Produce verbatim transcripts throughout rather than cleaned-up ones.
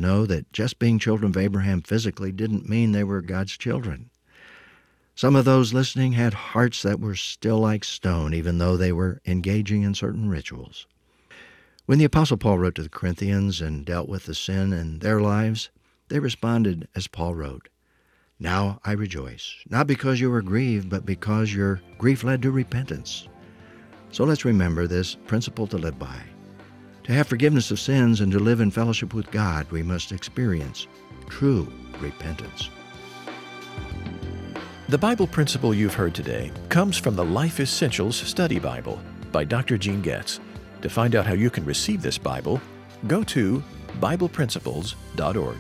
know that just being children of Abraham physically didn't mean they were God's children. Some of those listening had hearts that were still like stone, even though they were engaging in certain rituals. When the Apostle Paul wrote to the Corinthians and dealt with the sin in their lives, they responded as Paul wrote, "Now I rejoice, not because you were grieved, but because your grief led to repentance." So let's remember this principle to live by. To have forgiveness of sins and to live in fellowship with God, we must experience true repentance. The Bible principle you've heard today comes from the Life Essentials Study Bible by Doctor Gene Getz. To find out how you can receive this Bible, go to Bible Principles dot org.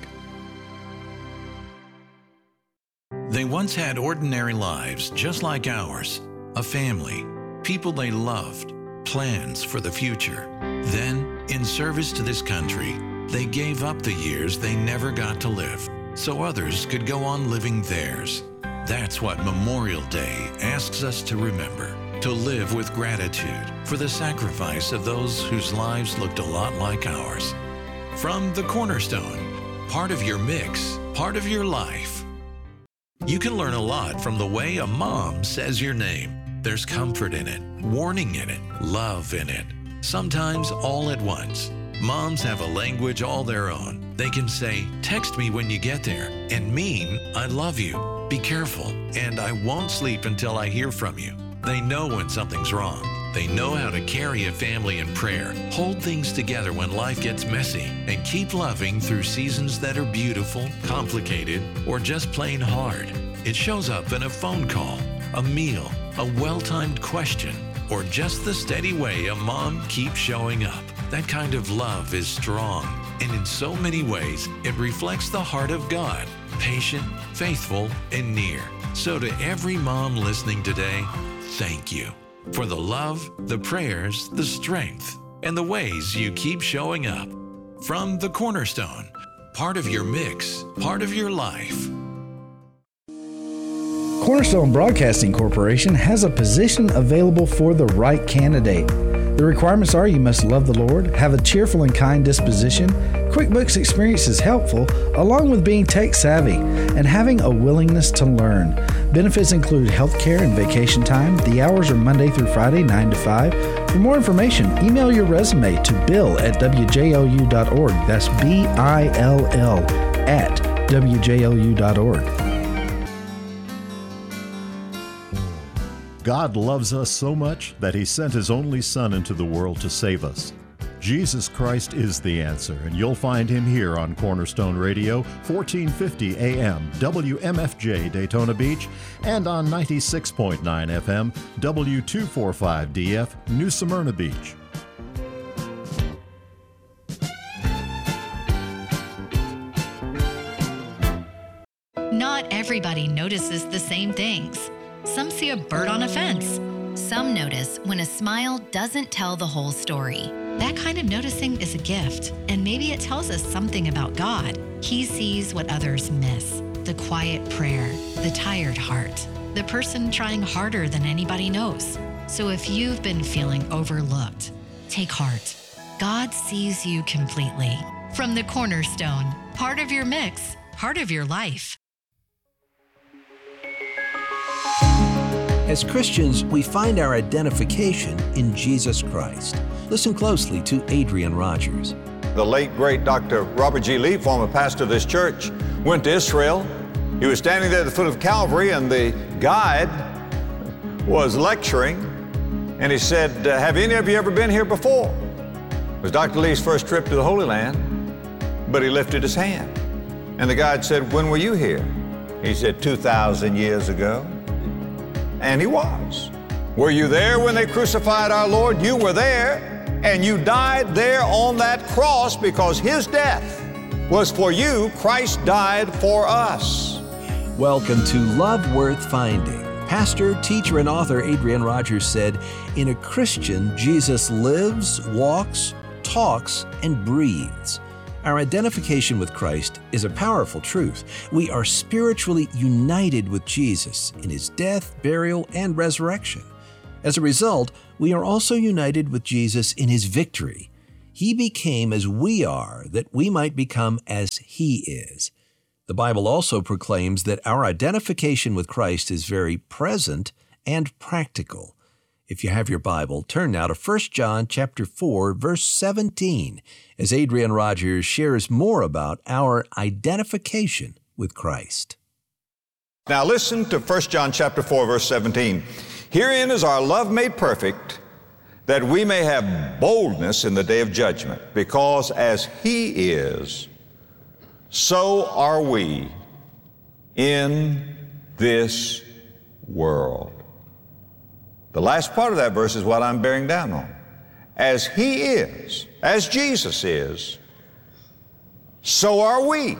They once had ordinary lives just like ours, a family, people they loved, plans for the future. Then, in service to this country, they gave up the years they never got to live so others could go on living theirs. That's what Memorial Day asks us to remember, to live with gratitude for the sacrifice of those whose lives looked a lot like ours. From the Cornerstone, part of your mix, part of your life. You can learn a lot from the way a mom says your name. There's comfort in it, warning in it, love in it, sometimes all at once. Moms have a language all their own. They can say, "Text me when you get there," and mean, "I love you. Be careful, and I won't sleep until I hear from you." They know when something's wrong. They know how to carry a family in prayer, hold things together when life gets messy, and keep loving through seasons that are beautiful, complicated, or just plain hard. It shows up in a phone call, a meal, a well-timed question, or just the steady way a mom keeps showing up. That kind of love is strong, and in so many ways, it reflects the heart of God, patient, faithful, and near. So to every mom listening today, thank you for the love, the prayers, the strength, and the ways you keep showing up. From the Cornerstone, part of your mix, part of your life. Cornerstone Broadcasting Corporation has a position available for the right candidate. The requirements are you must love the Lord, have a cheerful and kind disposition, QuickBooks experience is helpful, along with being tech savvy, and having a willingness to learn. Benefits include health care and vacation time. The hours are Monday through Friday, nine to five. For more information, email your resume to bill at w j l u dot org. That's B I L L at w j l u dot org. God loves us so much that He sent His only Son into the world to save us. Jesus Christ is the answer, and you'll find Him here on Cornerstone Radio, fourteen fifty A M, W M F J Daytona Beach, and on ninety-six point nine F M, W two forty-five D F, New Smyrna Beach. Not everybody notices the same things. Some see a bird on a fence. Some notice when a smile doesn't tell the whole story. That kind of noticing is a gift, and maybe it tells us something about God. He sees what others miss: the quiet prayer, the tired heart, the person trying harder than anybody knows. So if you've been feeling overlooked, take heart. God sees you completely. From the Cornerstone, part of your mix, part of your life. As Christians, we find our identification in Jesus Christ. Listen closely to Adrian Rogers. The late, great Doctor Robert G. Lee, former pastor of this church, went to Israel. He was standing there at the foot of Calvary, and the guide was lecturing, and he said, uh, have any of you ever been here before? It was Doctor Lee's first trip to the Holy Land, but he lifted his hand. And the guide said, when were you here? He said, two thousand years ago. And he was. Were you there when they crucified our Lord? You were there, and you died there on that cross because His death was for you. Christ died for us. Welcome to Love Worth Finding. Pastor, teacher, and author Adrian Rogers said, in a Christian, Jesus lives, walks, talks, and breathes. Our identification with Christ is a powerful truth. We are spiritually united with Jesus in His death, burial, and resurrection. As a result, we are also united with Jesus in His victory. He became as we are, that we might become as He is. The Bible also proclaims that our identification with Christ is very present and practical. If you have your Bible, turn now to First John chapter four, verse seventeen, as Adrian Rogers shares more about our identification with Christ. Now listen to First John chapter four, verse seventeen. Herein is our love made perfect, that we may have boldness in the day of judgment, because as He is, so are we in this world. The last part of that verse is what I'm bearing down on. As He is, as Jesus is, so are we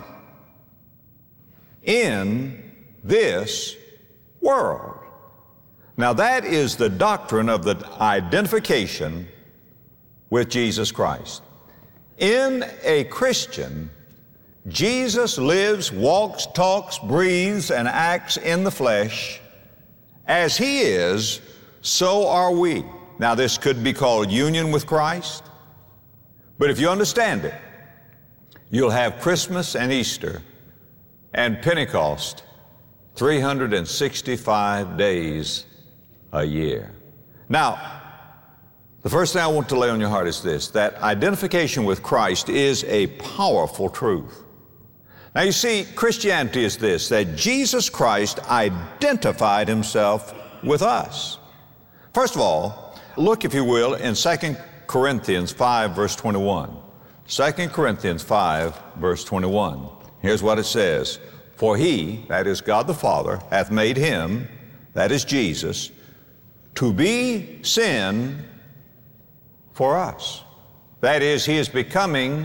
in this world. Now that is the doctrine of the identification with Jesus Christ. In a Christian, Jesus lives, walks, talks, breathes, and acts in the flesh. As He is, so are we. Now this could be called union with Christ, but if you understand it, you'll have Christmas and Easter and Pentecost three hundred sixty-five days a year. Now, the first thing I want to lay on your heart is this, that identification with Christ is a powerful truth. Now you see, Christianity is this, that Jesus Christ identified Himself with us. First of all, look, if you will, in Second Corinthians five, verse twenty-one. Second Corinthians five, verse twenty-one. Here's what it says. For He, that is God the Father, hath made Him, that is Jesus, to be sin for us. That is, He is becoming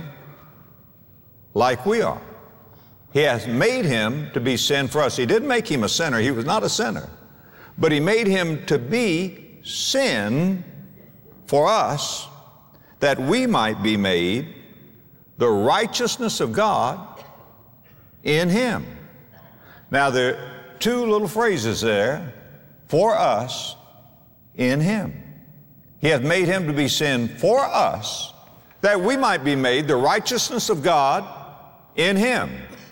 like we are. He has made Him to be sin for us. He didn't make Him a sinner. He was not a sinner. But He made Him to be sin for us, that we might be made the righteousness of God in Him. Now there are two little phrases there, for us in Him. He hath made Him to be sin for us, that we might be made the righteousness of God in Him.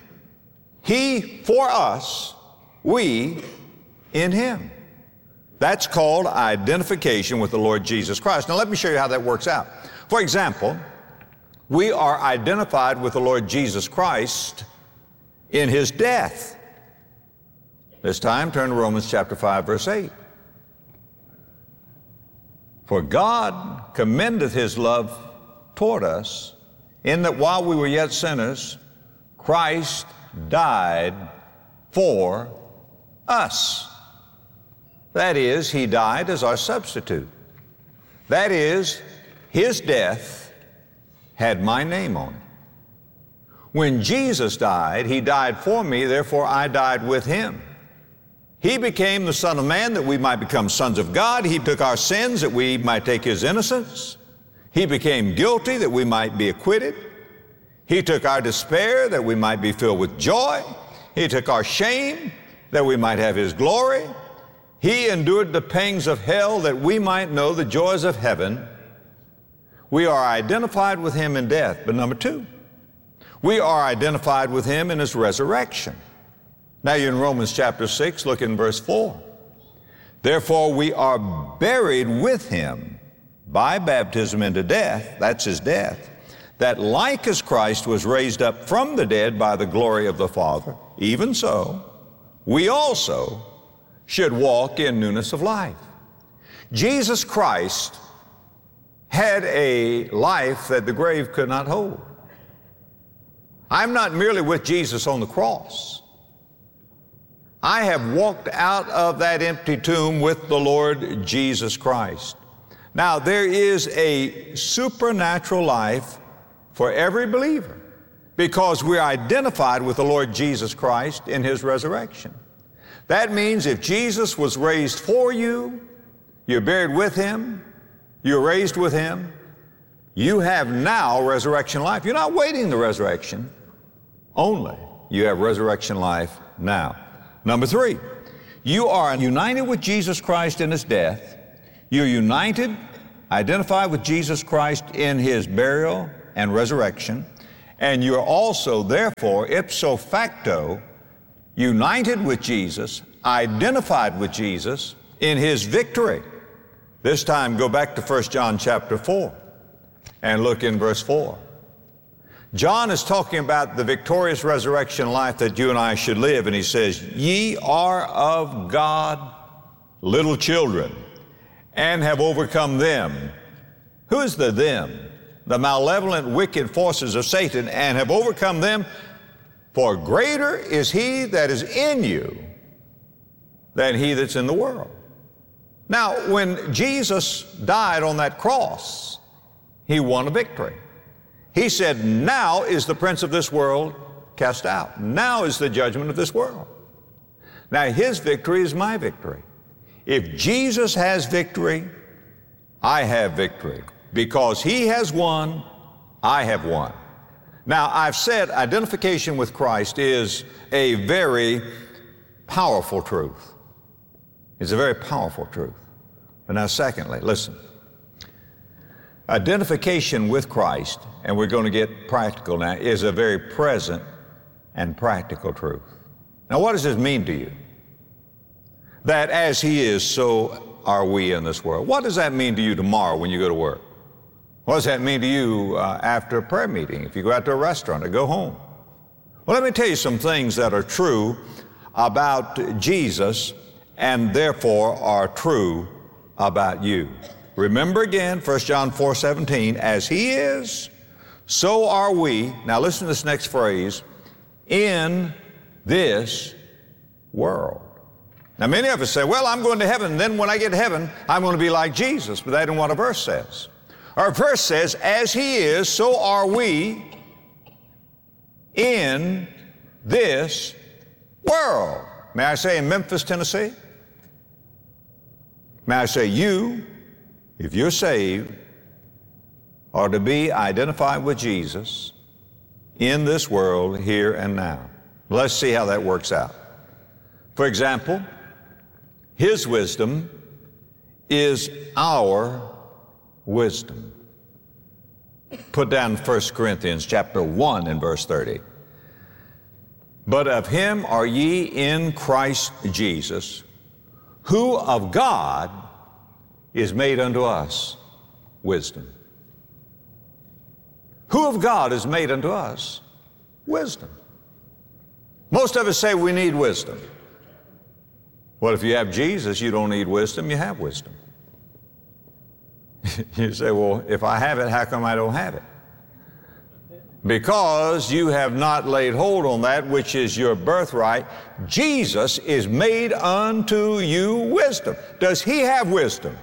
He for us, we in Him. That's called identification with the Lord Jesus Christ. Now let me show you how that works out. For example, we are identified with the Lord Jesus Christ in His death. This time, turn to Romans chapter five, verse eight. For God commendeth His love toward us, in that while we were yet sinners, Christ died for us. That is, He died as our substitute. That is, His death had my name on it. When Jesus died, He died for me, therefore I died with Him. He became the Son of Man that we might become sons of God. He took our sins that we might take His innocence. He became guilty that we might be acquitted. He took our despair that we might be filled with joy. He took our shame that we might have His glory. He endured the pangs of hell that we might know the joys of heaven. We are identified with Him in death. But number two, we are identified with Him in His resurrection. Now you're in Romans chapter six, look in verse four. Therefore we are buried with Him by baptism into death, that's His death, that like as Christ was raised up from the dead by the glory of the Father, even so, we also should walk in newness of life. Jesus Christ had a life that the grave could not hold. I'm not merely with Jesus on the cross. I have walked out of that empty tomb with the Lord Jesus Christ. Now, there is a supernatural life for every believer because we're identified with the Lord Jesus Christ in His resurrection. That means if Jesus was raised for you, you're buried with Him, you're raised with Him, you have now resurrection life. You're not waiting the resurrection only. You have resurrection life now. Number three, you are united with Jesus Christ in His death. You're united identified with Jesus Christ in his burial and resurrection, and you're also, therefore, ipso facto, united with Jesus, identified with Jesus in his victory. This time, go back to First John chapter four and look in verse four. John is talking about the victorious resurrection life that you and I should live, and he says, "Ye are of God little children, and have overcome them." Who is the them? The malevolent, wicked forces of Satan, and have overcome them, for greater is he that is in you than he that's in the world. Now, when Jesus died on that cross, he won a victory. He said, "Now is the prince of this world cast out. Now is the judgment of this world." Now, his victory is my victory. If Jesus has victory, I have victory. Because he has won, I have won. Now, I've said identification with Christ is a very powerful truth. It's a very powerful truth. But now, secondly, listen. Identification with Christ, and we're going to get practical now, is a very present and practical truth. Now, what does this mean to you? That as he is, so are we in this world. What does that mean to you tomorrow when you go to work? What does that mean to you uh, after a prayer meeting, if you go out to a restaurant or go home? Well, let me tell you some things that are true about Jesus and therefore are true about you. Remember again, First John four seventeen, as he is, so are we. Now listen to this next phrase, in this world. Now many of us say, well, I'm going to heaven, and then when I get to heaven, I'm going to be like Jesus. But that isn't what a verse says. Our verse says, as he is, so are we in this world. May I say in Memphis, Tennessee? May I say you, if you're saved, are to be identified with Jesus in this world here and now. Let's see how that works out. For example, his wisdom is our wisdom. Put down First Corinthians chapter one and verse thirty. But of him are ye in Christ Jesus, who of God is made unto us wisdom. Who of God is made unto us wisdom. Most of us say we need wisdom. Well, if you have Jesus, you don't need wisdom, you have wisdom. You say, well, if I have it, how come I don't have it? Because you have not laid hold on that which is your birthright. Jesus is made unto you wisdom. Does he have wisdom?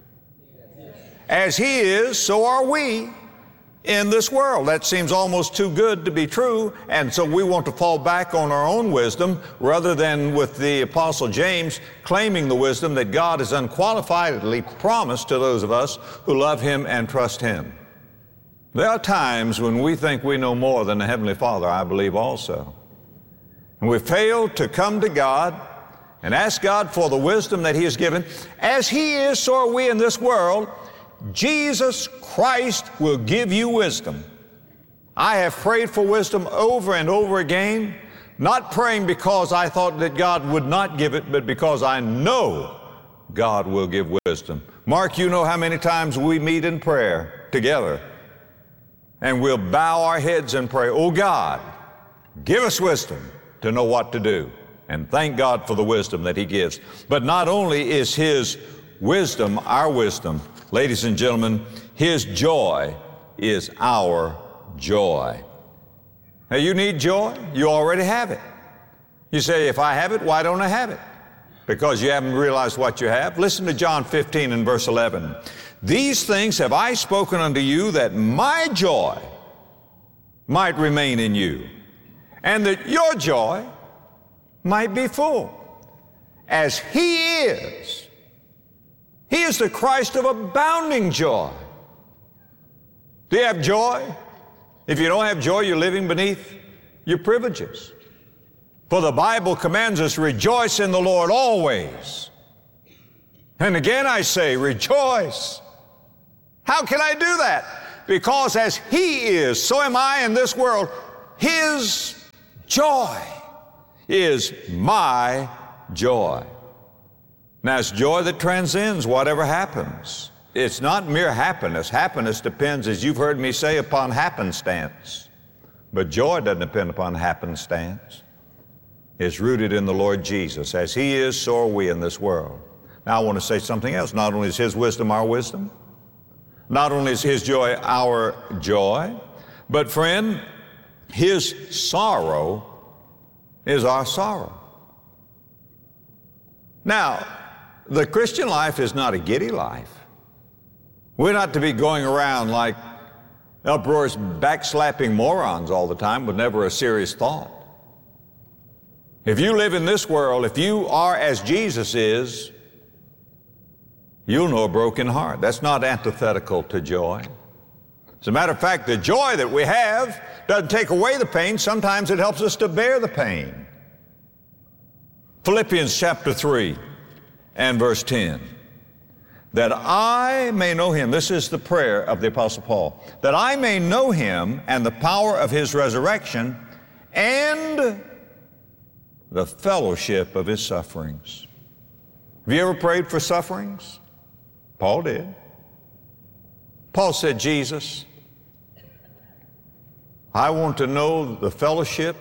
As he is, so are we in this world. That seems almost too good to be true, and so we want to fall back on our own wisdom rather than with the Apostle James claiming the wisdom that God has unqualifiedly promised to those of us who love him and trust him. There are times when we think we know more than the Heavenly Father, I believe also. And we fail to come to God and ask God for the wisdom that he has given. As he is, so are we in this world. Jesus Christ will give you wisdom. I have prayed for wisdom over and over again, not praying because I thought that God would not give it, but because I know God will give wisdom. Mark, you know how many times we meet in prayer together, and we'll bow our heads and pray, oh God, give us wisdom to know what to do. And thank God for the wisdom that he gives. But not only is his wisdom our wisdom, ladies and gentlemen, his joy is our joy. Now, you need joy? You already have it. You say, if I have it, why don't I have it? Because you haven't realized what you have. Listen to John fifteen and verse eleven. These things have I spoken unto you, that my joy might remain in you, and that your joy might be full. As he is, he is the Christ of abounding joy. Do you have joy? If you don't have joy, you're living beneath your privileges. For the Bible commands us, rejoice in the Lord always. And again I say, rejoice. How can I do that? Because as He is, so am I in this world. His joy is my joy. Now, it's joy that transcends whatever happens. It's not mere happiness. Happiness depends, as you've heard me say, upon happenstance. But joy doesn't depend upon happenstance. It's rooted in the Lord Jesus. As He is, so are we in this world. Now, I want to say something else. Not only is His wisdom our wisdom, not only is His joy our joy, but friend, His sorrow is our sorrow. Now, the Christian life is not a giddy life. We're not to be going around like uproarious, backslapping morons all the time with never a serious thought. If you live in this world, if you are as Jesus is, you'll know a broken heart. That's not antithetical to joy. As a matter of fact, the joy that we have doesn't take away the pain. Sometimes it helps us to bear the pain. Philippians chapter three and verse ten. That I may know Him, this is the prayer of the Apostle Paul, that I may know Him and the power of His resurrection and the fellowship of His sufferings. Have you ever prayed for sufferings? Paul did. Paul said, Jesus, I want to know the fellowship,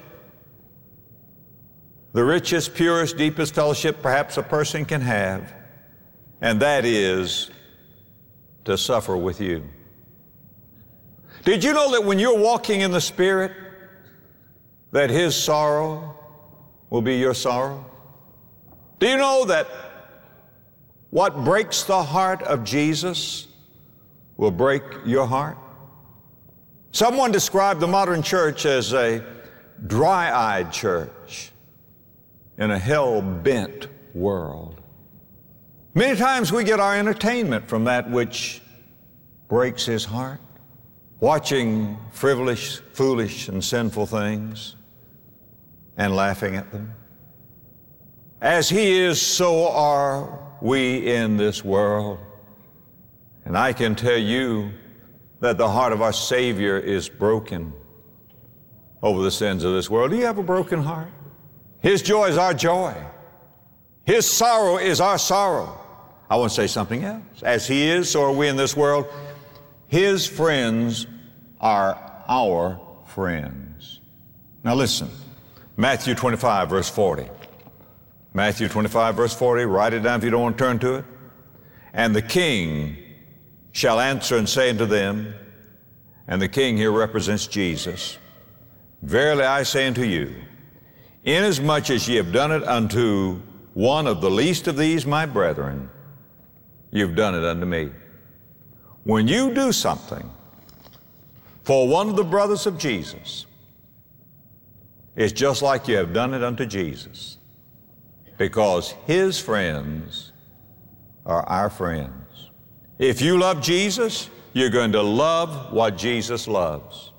the richest, purest, deepest fellowship perhaps a person can have, and that is to suffer with you. Did you know that when you're walking in the Spirit, that His sorrow will be your sorrow? Do you know that what breaks the heart of Jesus will break your heart? Someone described the modern church as a dry-eyed church in a hell-bent world. Many times we get our entertainment from that which breaks His heart, watching frivolous, foolish, and sinful things and laughing at them. As He is, so are we in this world. And I can tell you that the heart of our Savior is broken over the sins of this world. Do you have a broken heart? His joy is our joy. His sorrow is our sorrow. I want to say something else. As He is, so are we in this world. His friends are our friends. Now listen, Matthew twenty-five, verse forty. Matthew twenty-five, verse forty, write it down if you don't want to turn to it. And the king shall answer and say unto them, and the king here represents Jesus, verily I say unto you, inasmuch as ye have done it unto one of the least of these my brethren, you've done it unto me. When you do something for one of the brothers of Jesus, it's just like you have done it unto Jesus, because His friends are our friends. If you love Jesus, you're going to love what Jesus loves.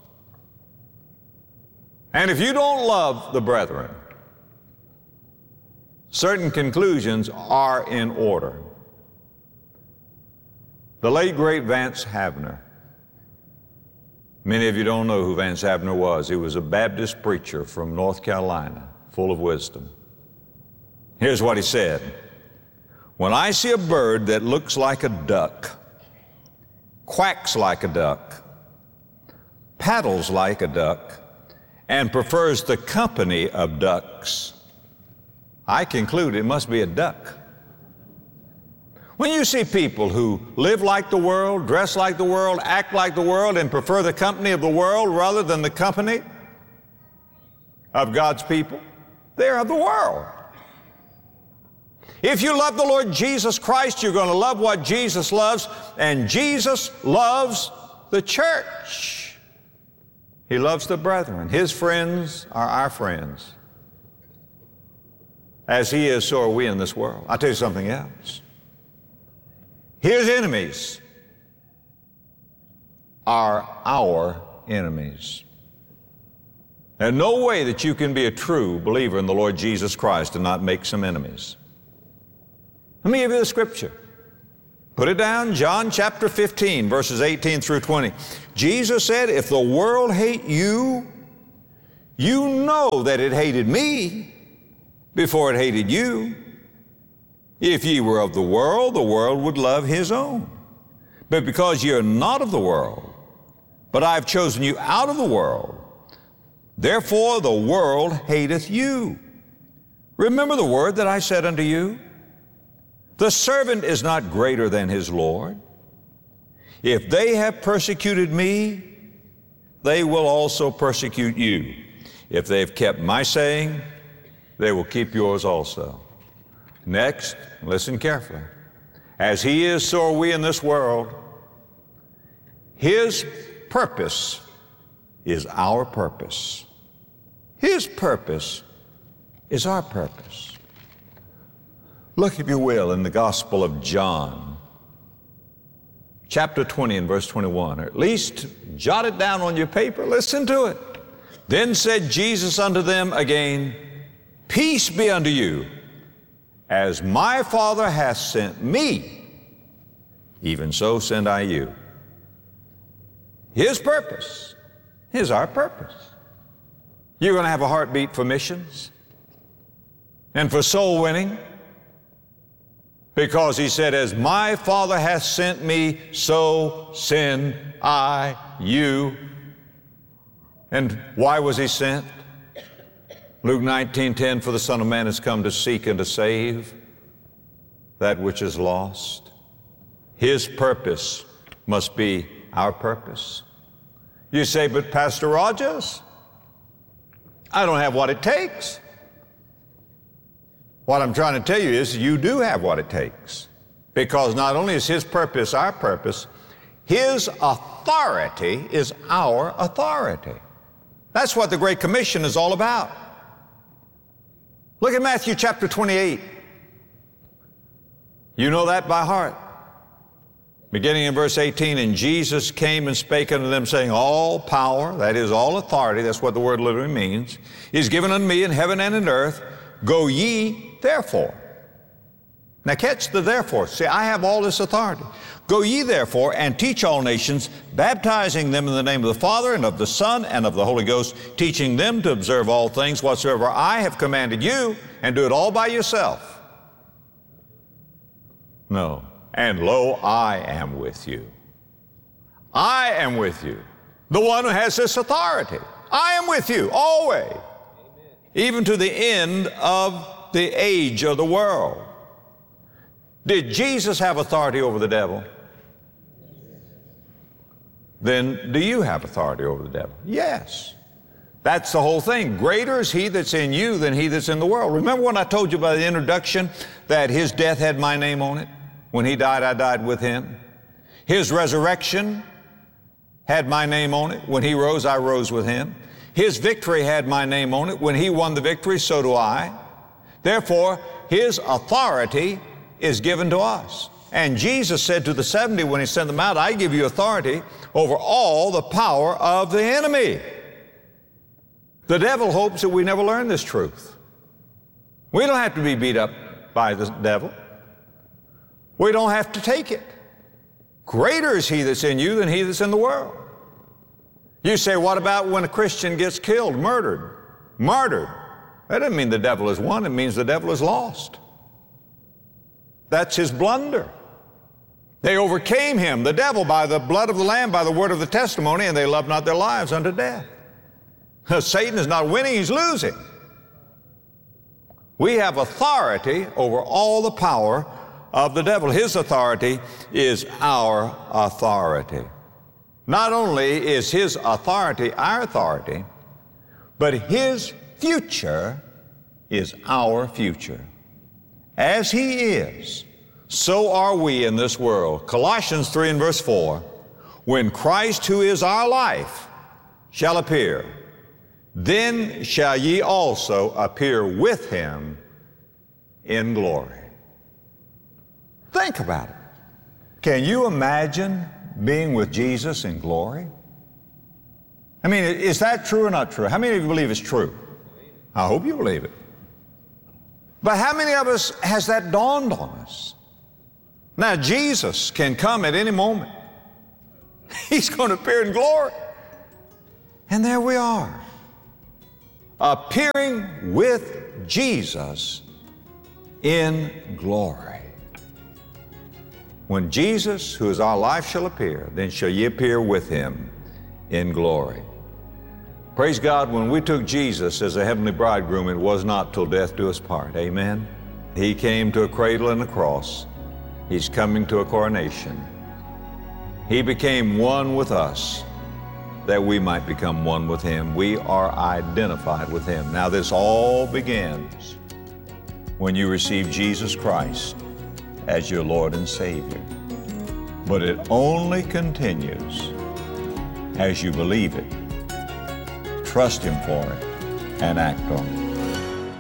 And if you don't love the brethren, certain conclusions are in order. The late, great Vance Havner. Many of you don't know who Vance Havner was. He was a Baptist preacher from North Carolina, full of wisdom. Here's what he said. When I see a bird that looks like a duck, quacks like a duck, paddles like a duck, and prefers the company of ducks, I conclude it must be a duck. When you see people who live like the world, dress like the world, act like the world, and prefer the company of the world rather than the company of God's people, they're of the world. If you love the Lord Jesus Christ, you're going to love what Jesus loves, and Jesus loves the church. He loves the brethren. His friends are our friends. As He is, so are we in this world. I'll tell you something else. His enemies are our enemies. There's no way that you can be a true believer in the Lord Jesus Christ and not make some enemies. Let me give you the scripture. Put it down, John chapter fifteen, verses eighteen through twenty. Jesus said, if the world hate you, you know that it hated me before it hated you. If ye were of the world, the world would love his own. But because you're not of the world, but I've chosen you out of the world, therefore the world hateth you. Remember the word that I said unto you? The servant is not greater than his Lord. If they have persecuted me, they will also persecute you. If they have kept my saying, they will keep yours also. Next, listen carefully. As he is, so are we in this world. His purpose is our purpose. His purpose is our purpose. Look, if you will, in the Gospel of John, chapter twenty and verse twenty-one, or at least jot it down on your paper. Listen to it. Then said Jesus unto them again, peace be unto you. As my Father hath sent me, even so send I you. His purpose is our purpose. You're going to have a heartbeat for missions and for soul winning, because he said, as my Father hath sent me, so send I you. And why was he sent? Luke nineteen ten, for the Son of Man has come to seek and to save that which is lost. His purpose must be our purpose. You say, but Pastor Rogers, I don't have what it takes. What I'm trying to tell you is you do have what it takes, because not only is his purpose our purpose, his authority is our authority. That's what the Great Commission is all about. Look at Matthew chapter twenty-eight. You know that by heart. Beginning in verse eighteen, and Jesus came and spake unto them, saying, all power, that is all authority, that's what the word literally means, is given unto me in heaven and in earth. Go ye therefore. Now catch the therefore. See, I have all this authority. Go ye therefore and teach all nations, baptizing them in the name of the Father and of the Son and of the Holy Ghost, teaching them to observe all things whatsoever I have commanded you, and do it all by yourself. No. And lo, I am with you. I am with you. The one who has this authority. I am with you always. Amen. Even to the end of the age of the world. Did Jesus have authority over the devil? Then do you have authority over the devil? Yes. That's the whole thing. Greater is he that's in you than he that's in the world. Remember when I told you by the introduction that his death had my name on it? When he died, I died with him. His resurrection had my name on it. When he rose, I rose with him. His victory had my name on it. When he won the victory, so do I. Therefore, his authority is given to us. And Jesus said to the seventy when he sent them out, I give you authority over all the power of the enemy. The devil hopes that we never learn this truth. We don't have to be beat up by the devil. We don't have to take it. Greater is he that's in you than he that's in the world. You say, what about when a Christian gets killed, murdered, martyred? That doesn't mean the devil is won. It means the devil is lost. That's his blunder. They overcame him, the devil, by the blood of the Lamb, by the word of the testimony, and they loved not their lives unto death. Satan is not winning, he's losing. We have authority over all the power of the devil. His authority is our authority. Not only is his authority our authority, but his future is our future. As he is, so are we in this world. Colossians three and verse four, when Christ, who is our life, shall appear, then shall ye also appear with him in glory. Think about it. Can you imagine being with Jesus in glory? I mean, is that true or not true? How many of you believe it's true? I hope you believe it. But how many of us has that dawned on us? Now, Jesus can come at any moment. He's going to appear in glory. And there we are, appearing with Jesus in glory. When Jesus, who is our life, shall appear, then shall ye appear with him in glory. Praise God, when we took Jesus as a heavenly bridegroom, it was not till death do us part. Amen? He came to a cradle and a cross. He's coming to a coronation. He became one with us that we might become one with him. We are identified with him. Now, this all begins when you receive Jesus Christ as your Lord and Savior. But it only continues as you believe it, trust him for it, and act on it.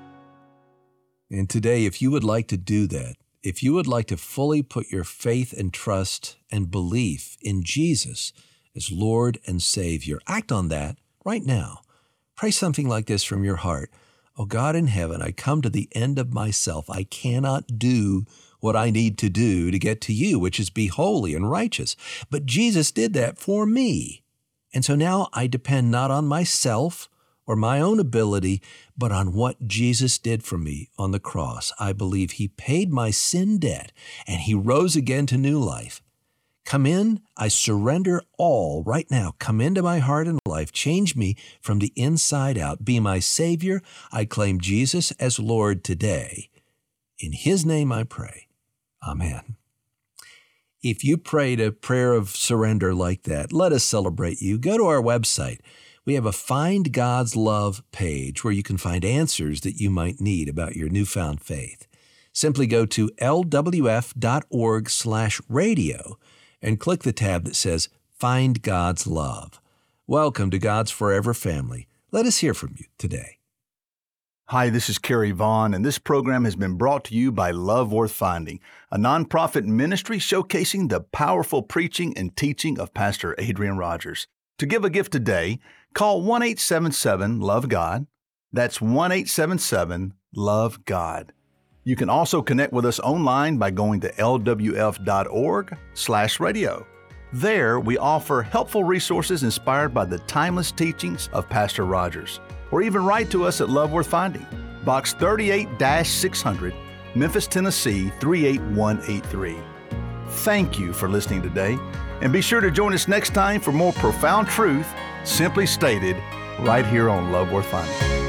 And today, if you would like to do that, if you would like to fully put your faith and trust and belief in Jesus as Lord and Savior, act on that right now. Pray something like this from your heart. Oh God in heaven, I come to the end of myself. I cannot do what I need to do to get to you, which is be holy and righteous. But Jesus did that for me. And so now I depend not on myself or my own ability, but on what Jesus did for me on the cross. I believe he paid my sin debt and he rose again to new life. Come in, I surrender all right now. Come into my heart and life. Change me from the inside out. Be my Savior. I claim Jesus as Lord today. In his name I pray. Amen. If you prayed a prayer of surrender like that, let us celebrate you. Go to our website. We have a Find God's Love page where you can find answers that you might need about your newfound faith. Simply go to lwf.org slash radio and click the tab that says Find God's Love. Welcome to God's Forever Family. Let us hear from you today. Hi, this is Kerry Vaughn, and this program has been brought to you by Love Worth Finding, a nonprofit ministry showcasing the powerful preaching and teaching of Pastor Adrian Rogers. To give a gift today, call one eight seven seven, love God. That's one eight seven seven, love God. You can also connect with us online by going to lwf.org slash radio. There, we offer helpful resources inspired by the timeless teachings of Pastor Rogers. Or even write to us at Love Worth Finding, Box thirty-eight six hundred, Memphis, Tennessee three eight one eight three. Thank you for listening today, and be sure to join us next time for more profound truth, simply stated, right here on Love Worth Finding.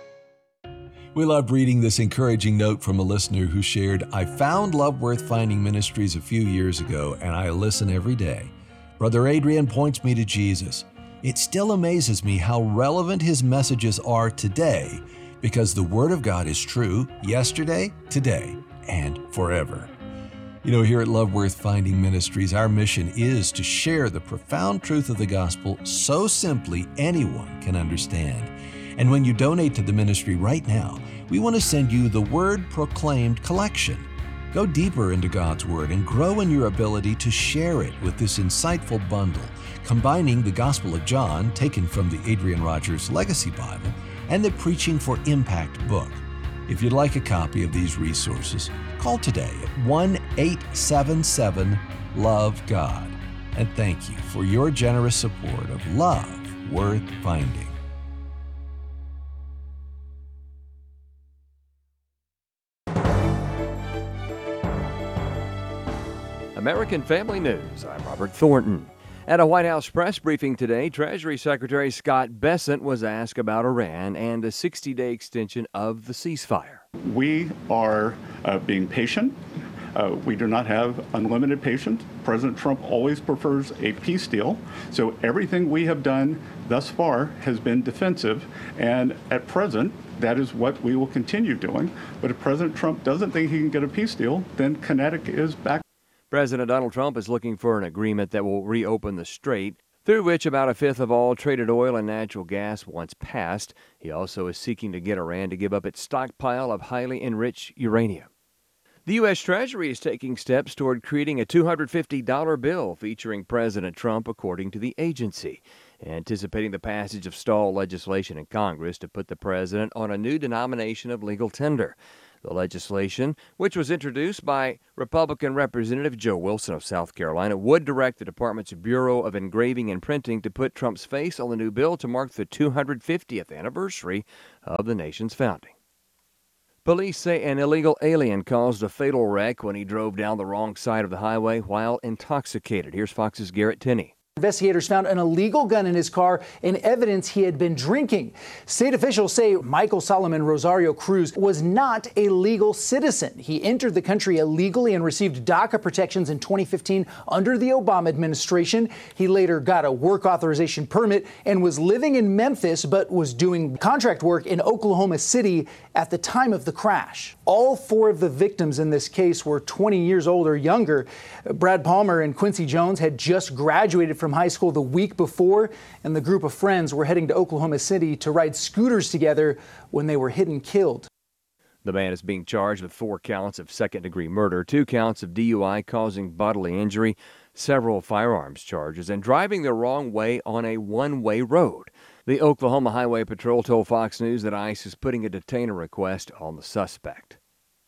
We love reading this encouraging note from a listener who shared, I found Love Worth Finding Ministries a few years ago, and I listen every day. Brother Adrian points me to Jesus. It still amazes me how relevant his messages are today, because the Word of God is true yesterday, today, and forever. You know, here at Love Worth Finding Ministries, our mission is to share the profound truth of the gospel so simply anyone can understand. And when you donate to the ministry right now, we want to send you the Word Proclaimed collection. Go deeper into God's Word and grow in your ability to share it with this insightful bundle, combining the Gospel of John, taken from the Adrian Rogers Legacy Bible, and the Preaching for Impact book. If you'd like a copy of these resources, call today at one eight seven seven, love God. And thank you for your generous support of Love Worth Finding. American Family News, I'm Robert Thornton. At a White House press briefing today, Treasury Secretary Scott Bessent was asked about Iran and a sixty-day extension of the ceasefire. We are uh, being patient. Uh, we do not have unlimited patience. President Trump always prefers a peace deal. So everything we have done thus far has been defensive. And at present, that is what we will continue doing. But if President Trump doesn't think he can get a peace deal, then kinetic is back. President Donald Trump is looking for an agreement that will reopen the strait, through which about a fifth of all traded oil and natural gas once passed. He also is seeking to get Iran to give up its stockpile of highly enriched uranium. The U S. Treasury is taking steps toward creating a two hundred fifty dollars bill featuring President Trump, according to the agency, anticipating the passage of stalled legislation in Congress to put the president on a new denomination of legal tender. The legislation, which was introduced by Republican Representative Joe Wilson of South Carolina, would direct the department's Bureau of Engraving and Printing to put Trump's face on the new bill to mark the two hundred fiftieth anniversary of the nation's founding. Police say an illegal alien caused a fatal wreck when he drove down the wrong side of the highway while intoxicated. Here's Fox's Garrett Tinney. Investigators found an illegal gun in his car and evidence he had been drinking. State officials say Michael Solomon Rosario Cruz was not a legal citizen. He entered the country illegally and received DACA protections in twenty fifteen under the Obama administration. He later got a work authorization permit and was living in Memphis, but was doing contract work in Oklahoma City at the time of the crash. All four of the victims in this case were twenty years old or younger. Brad Palmer and Quincy Jones had just graduated from high school the week before, and the group of friends were heading to Oklahoma City to ride scooters together when they were hit and killed. The man is being charged with four counts of second-degree murder, two counts of D U I causing bodily injury, several firearms charges, and driving the wrong way on a one-way road. The Oklahoma Highway Patrol told Fox News that ICE is putting a detainer request on the suspect.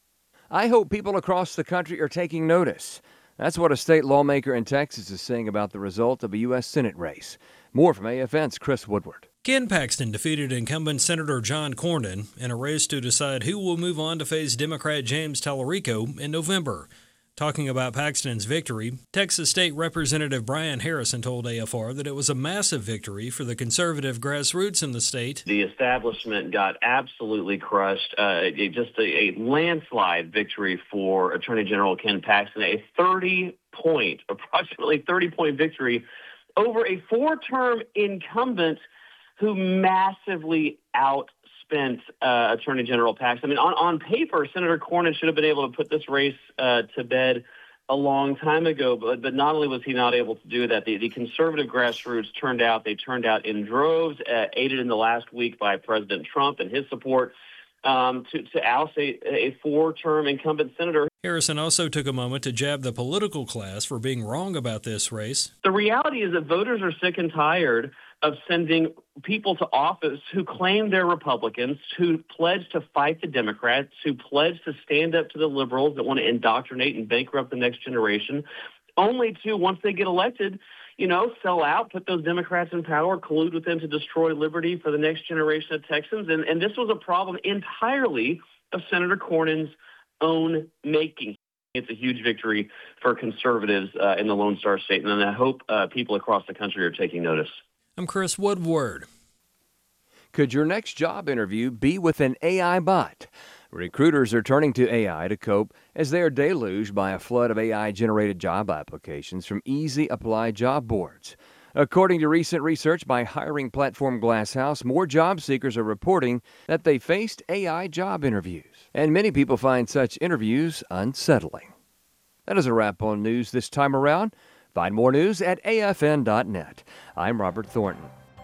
I hope people across the country are taking notice. That's what a state lawmaker in Texas is saying about the result of a U S Senate race. More from A F N's Chris Woodward. Ken Paxton defeated incumbent Senator John Cornyn in a race to decide who will move on to face Democrat James Tallarico in November. Talking about Paxton's victory, Texas State Representative Brian Harrison told A F R that it was a massive victory for the conservative grassroots in the state. The establishment got absolutely crushed. Uh, it, just a, a landslide victory for Attorney General Ken Paxton, a thirty-point, approximately thirty-point victory over a four-term incumbent who massively out. Spent uh, Attorney General Paxton. I mean, on, on paper, Senator Cornyn should have been able to put this race uh, to bed a long time ago, but, but not only was he not able to do that, the, the conservative grassroots turned out. They turned out in droves, uh, aided in the last week by President Trump and his support um, to, to oust a, a four-term incumbent senator. Harrison also took a moment to jab the political class for being wrong about this race. The reality is that voters are sick and tired of sending people to office who claim they're Republicans, who pledge to fight the Democrats, who pledge to stand up to the liberals that want to indoctrinate and bankrupt the next generation, only to, once they get elected, you know, sell out, put those Democrats in power, collude with them to destroy liberty for the next generation of Texans. And, and this was a problem entirely of Senator Cornyn's own making. It's a huge victory for conservatives uh, in the Lone Star State, and I hope uh, people across the country are taking notice. I'm Chris Woodward. Could your next job interview be with an A I bot? Recruiters are turning to A I to cope as they are deluged by a flood of A I-generated job applications from easy apply job boards. According to recent research by hiring platform Glasshouse, more job seekers are reporting that they faced A I job interviews, and many people find such interviews unsettling. That is a wrap on news this time around. Find more news at A F N dot net. I'm Robert Thornton.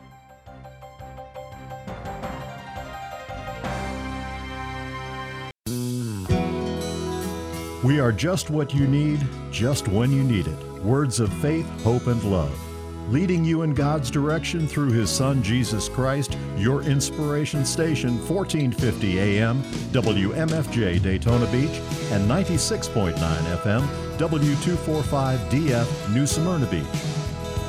We are just what you need, just when you need it. Words of faith, hope, and love. Leading you in God's direction through His Son, Jesus Christ, your inspiration station, fourteen fifty A M, W M F J Daytona Beach, and ninety-six point nine F M, W two forty-five D F New Smyrna Beach.